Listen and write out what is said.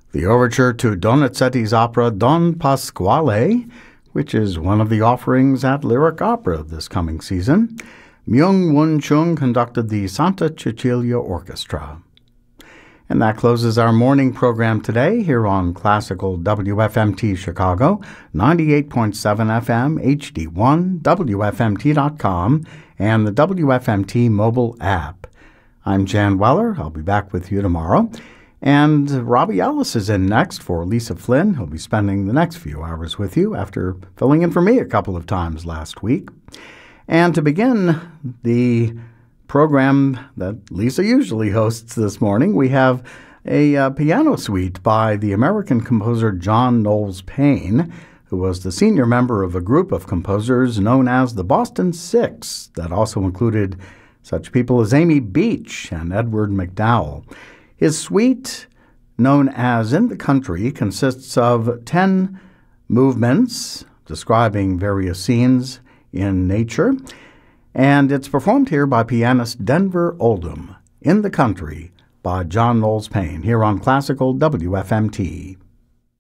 The overture to Donizetti's opera Don Pasquale, which is one of the offerings at Lyric Opera this coming season. Myung-Won Chung conducted the Santa Cecilia Orchestra. And that closes our morning program today here on Classical WFMT Chicago, 98.7 FM, HD1, WFMT.com, and the WFMT mobile app. I'm Jan Weller. I'll be back with you tomorrow. And Robbie Ellis is in next for Lisa Flynn. He'll be spending the next few hours with you after filling in for me a couple of times last week. And to begin the program that Lisa usually hosts this morning, we have a piano suite by the American composer John Knowles Paine, who was the senior member of a group of composers known as the Boston Six that also included such people as Amy Beach and Edward McDowell. His suite, known as In the Country, consists of 10 movements describing various scenes in nature, and it's performed here by pianist Denver Oldham. In the Country by John Knowles Paine, here on Classical WFMT.